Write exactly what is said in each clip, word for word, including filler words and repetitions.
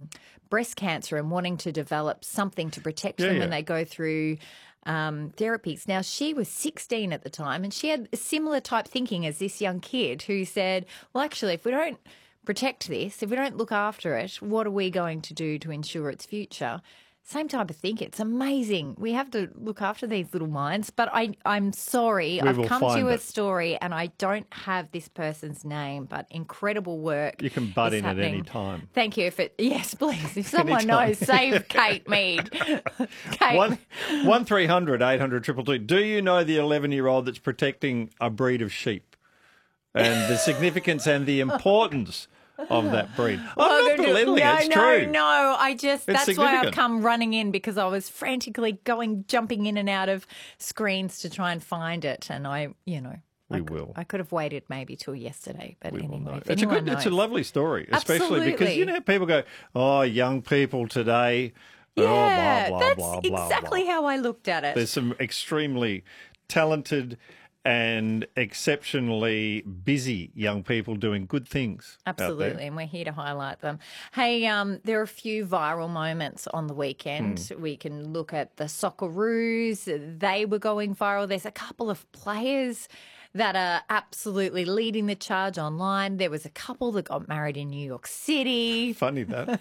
breast cancer and wanting to develop something to protect Yeah, them yeah. when they go through um, therapies. Now, she was sixteen at the time, and she had a similar type thinking as this young kid who said, well, actually, if we don't protect this, if we don't look after it, what are we going to do to ensure its future? Same type of thinking. It's amazing. We have to look after these little minds. But I, I'm sorry. We I've will come to find a it. story and I don't have this person's name, but incredible work. You can butt is in at happening. any time. Thank you. If it, yes, please. If someone Anytime. knows, save Kate Mead. Kate. One one three hundred eight hundred triple two. Do you know the eleven-year-old that's protecting a breed of sheep and the significance and the importance of that breed? I'm Well, not I'm gonna do- belittling no, it. It's no, true. no. I just, It's that's why I've significant. come running in because I was frantically going, jumping in and out of screens to try and find it. And I, you know. We I could, will. I could have waited maybe till yesterday, but We will anyway. know. if It's a anyone good, it's a knows- lovely story, especially because Absolutely. you know people go, oh, young people today. Yeah, oh, blah, blah, that's blah, blah, exactly blah. how I looked at it. There's some extremely talented and exceptionally busy young people doing good things. out there. Absolutely, and we're here to highlight them. Hey, um, there are a few viral moments on the weekend. Hmm. We can look at the Socceroos. They were going viral. There's a couple of players that are absolutely leading the charge online. There was a couple that got married in New York City. Funny that.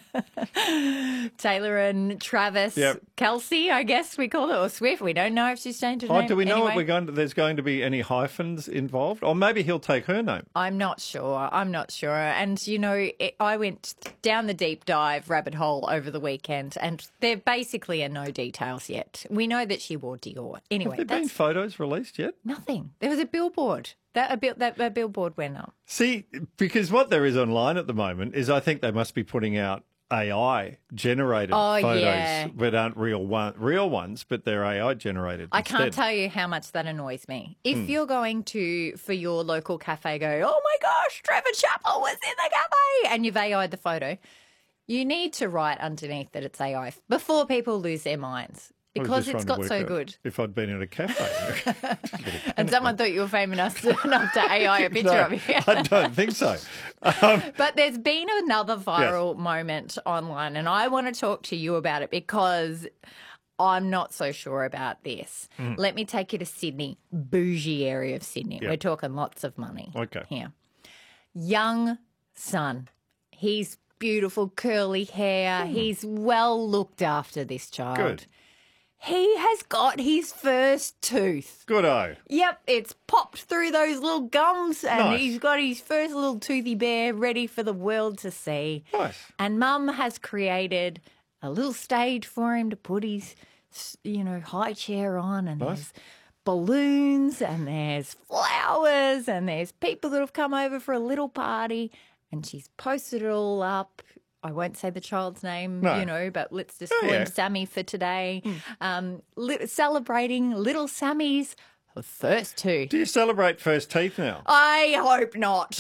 Taylor and Travis Yep. Kelsey, I guess we call it, or Swift. We don't know if she's changed her Oh, name. do we know anyway, what we're going to? There's going to be any hyphens involved, or maybe he'll take her name. I'm not sure. I'm not sure. And, you know, it, I went down the deep dive rabbit hole over the weekend, and there basically are no details yet. We know that she wore Dior. Anyway, Have there been that's photos released yet? nothing. There was a billboard. That a, bill, that a billboard went up. See, because what there is online at the moment is I think they must be putting out A I generated Oh, photos, yeah. but aren't real one, real ones, but they're A I generated. I can't instead. tell you how much that annoys me. If Hmm. you're going to, for your local cafe, go, oh my gosh, Trevor Chappell was in the cafe, and you've A I'd the photo, you need to write underneath that it's A I before people lose their minds. I was Because just it's trying to got work so out good. If I'd been in a cafe. And someone thought you were famous enough to A I a picture No, of you. I don't think so. Um, But there's been another viral moment online, and I want to talk to you about it because I'm not so sure about this. Mm. Let me take you to Sydney, bougie area of Sydney. Yeah. We're talking lots of money Okay. here. Young son. He's beautiful, curly hair. He's well looked after, this child. Good. He has got his first tooth. Good-o. Yep, it's popped through those little gums and Nice. he's got his first little toothy bear ready for the world to see. Nice. And Mum has created a little stage for him to put his, you know, high chair on, and Nice. there's balloons and there's flowers and there's people that have come over for a little party, and she's posted it all up. I won't say the child's name, No. you know, but let's just Oh, call yeah. him Sammy for today. Um, li- celebrating little Sammy's first tooth. Do you celebrate first teeth now? I hope not.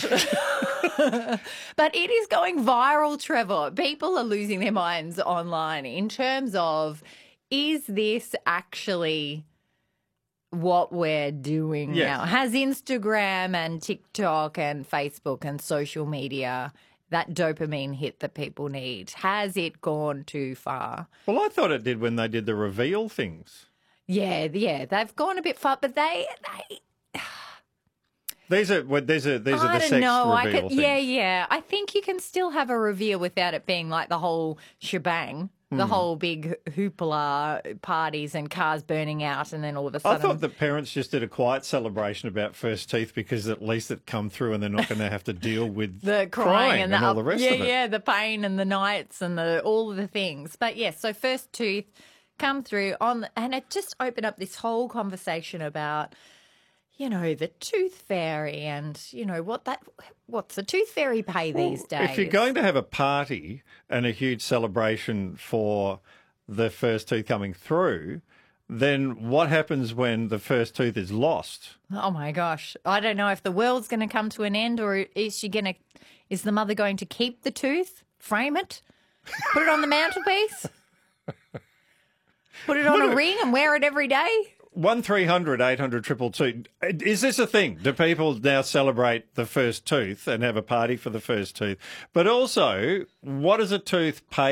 But it is going viral, Trevor. People are losing their minds online in terms of, is this actually what we're doing Yes. now? Has Instagram and TikTok and Facebook and social media, that dopamine hit that people need, has it gone too far? Well, I thought it did when they did the reveal things. Yeah, yeah, they've gone a bit far, but they, they These are well, these are these are I the don't sex know. I reveal could, things. yeah, yeah. I think you can still have a reveal without it being like the whole shebang, Hmm. the whole big hoopla parties and cars burning out, and then all of a I sudden. thought the parents just did a quiet celebration about first teeth because at least it come through and they're not going to have to deal with the crying, and, the all up- the rest yeah, of it. yeah, the pain and the nights and the all of the things. But yes, so first tooth come through on, and it just opened up this whole conversation about, you know, the tooth fairy and, you know, what that what's the tooth fairy pay these days? If you're going to have a party and a huge celebration for the first tooth coming through, then what happens when the first tooth is lost? Oh my gosh. I don't know if the world's going to come to an end, or is she going to, is the mother going to keep the tooth, frame it, put it on the mantelpiece, put it on a ring and wear it every day? One three hundred eight hundred triple two. Is this a thing? Do people now celebrate the first tooth and have a party for the first tooth? But also, what does a tooth pay